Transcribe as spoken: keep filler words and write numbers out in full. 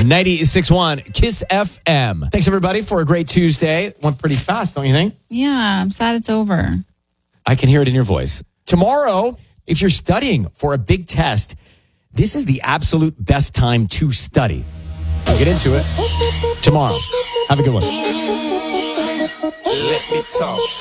ninety-six point one Kiss F M. Thanks, everybody, for a great Tuesday. Went pretty fast, don't you think? Yeah, I'm sad it's over. I can hear it in your voice. Tomorrow, if you're studying for a big test, this is the absolute best time to study. We'll get into it tomorrow. Have a good one. Let me talk